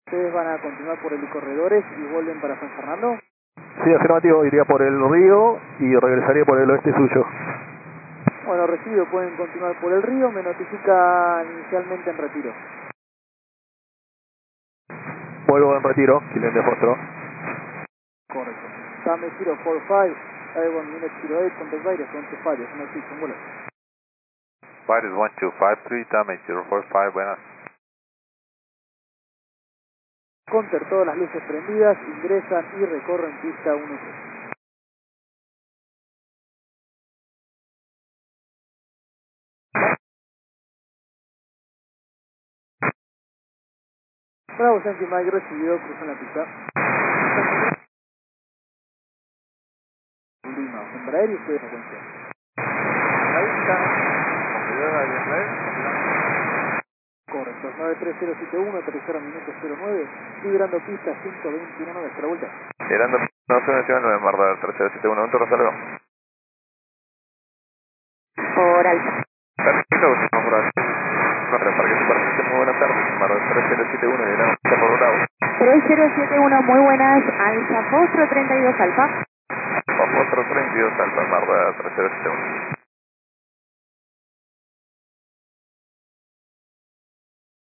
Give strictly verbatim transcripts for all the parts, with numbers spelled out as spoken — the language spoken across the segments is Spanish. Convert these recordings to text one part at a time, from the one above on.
¿Ustedes van a continuar por el Corredores y vuelven para San Fernando? Sí, afirmativo, iría por el río y regresaría por el oeste suyo. Bueno, recibido, pueden continuar por el río, me notifican inicialmente en retiro. Vuelvo en retiro, Kilian de Fostro. Correcto. Dame cero cuatro cinco, Airborne Minute cero ocho, contact virus one two five, es una ficha, vuelo. Virus one two five three, damage zero four five, buenas. Counter, todas las luces prendidas, ingresan y recorren pista uno tres. Bravo, Yankee Mike, recibido, cruzan la pista. Lima, Embraer y ustedes frecuencia. Ahí está. Configurada bien, ¿ves? Correcto, nueve tres cero siete uno, tercero minuto cero nueve, liberando pista ciento veintiuno, nuestra vuelta. Mirando, no se menciona nueve, Marda, tercero siete uno, ¿dónde resalgo? Por alta. Perfecto, vamos por ahí. Corre, para que se parezca, muy buenas tardes, Marda, tercero siete uno, y nada, está por Bravo. tres cero siete uno, muy buenas, Alfa Fostro treinta y dos Alfa. Otro treinta y dos, Alfa, Marda, tercero siete uno.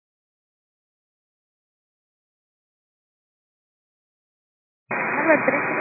Albert tres